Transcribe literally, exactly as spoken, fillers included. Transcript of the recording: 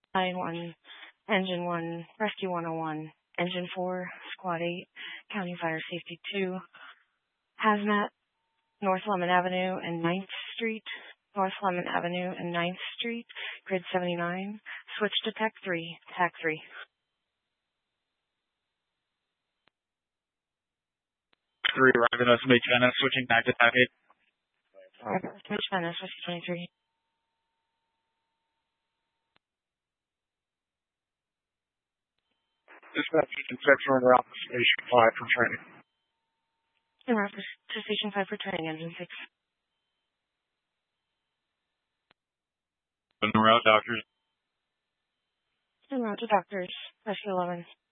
Line one, Engine one, Rescue one oh one, Engine four, Squad eight, County Fire Safety two, Hazmat, North Lemon Avenue and ninth Street, North Lemon Avenue and ninth Street, Grid seventy-nine, switch to Tech three, Tech three. three, arriving at Estimate China, switching back to Tech eight. Estimate China, switch twenty-three. Dispatch conception order out to Station five for training. En route to Station five for training, Engine six. En route, doctors. En route to doctors, Rescue eleven.